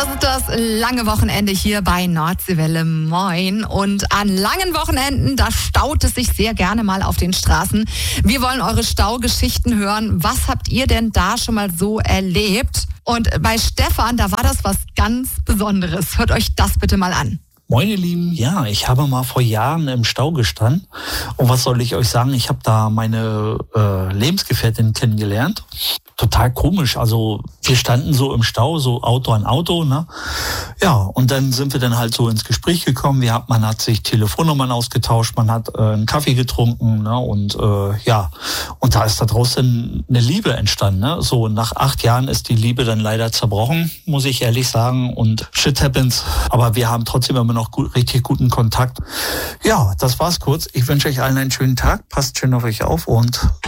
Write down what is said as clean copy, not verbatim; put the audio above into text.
Das ist das lange Wochenende hier bei Nordseewelle. Moin. Und an langen Wochenenden, da staut es sich sehr gerne mal auf den Straßen. Wir wollen eure Staugeschichten hören. Was habt ihr denn da schon mal so erlebt? Und bei Stefan, da war das was ganz Besonderes. Hört euch das bitte mal an. Moin ihr Lieben, ja, ich habe mal vor Jahren im Stau gestanden und was soll ich euch sagen, ich habe da meine Lebensgefährtin kennengelernt. Total komisch, also wir standen so im Stau, so Auto an Auto, ne? Ja, und dann sind wir dann halt so ins Gespräch gekommen, man hat sich Telefonnummern ausgetauscht, man hat einen Kaffee getrunken, ne? Und ja, und da ist da draußen eine Liebe entstanden, ne? So nach 8 Jahren ist die Liebe dann leider zerbrochen, muss ich ehrlich sagen, und shit happens, aber wir haben trotzdem immer noch richtig guten Kontakt. Ja, das war's kurz. Ich wünsche euch allen einen schönen Tag, passt schön auf euch auf und